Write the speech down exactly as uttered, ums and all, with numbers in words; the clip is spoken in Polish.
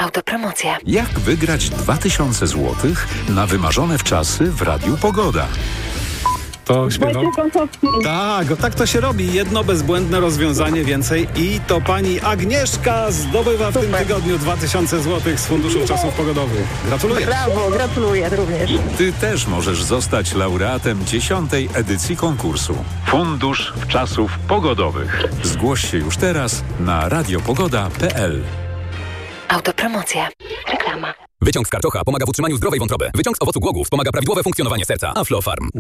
Autopromocja. Jak wygrać dwa tysiące złotych na wymarzone wczasy w Radiu Pogoda? To śpiewał? Tak, o tak to się robi. Jedno bezbłędne rozwiązanie więcej i to pani Agnieszka zdobywa w Super. tym tygodniu dwa tysiące złotych z Funduszu Czasów Pogodowych. Gratuluję. Brawo, gratuluję również. Ty też możesz zostać laureatem dziesiątej edycji konkursu. Fundusz Czasów Pogodowych. Zgłoś się już teraz na radiopogoda kropka p l. Autopromocja. Reklama. Wyciąg z karczocha pomaga w utrzymaniu zdrowej wątroby. Wyciąg z owocu głogów wspomaga prawidłowe funkcjonowanie serca. Aflofarm.